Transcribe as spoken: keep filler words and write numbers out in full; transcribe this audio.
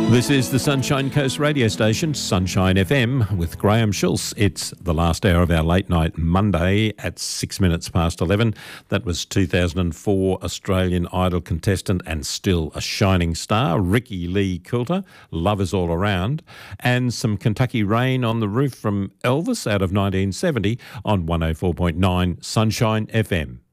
This is the Sunshine Coast radio station, Sunshine F M, with Graham Schultz. It's the last hour of our late night Monday at six minutes past eleven. That was two thousand four Australian Idol contestant and still a shining star, Ricky Lee Coulter, Love Is All Around, and some Kentucky Rain on the Roof from Elvis out of nineteen seventy on one oh four point nine Sunshine F M.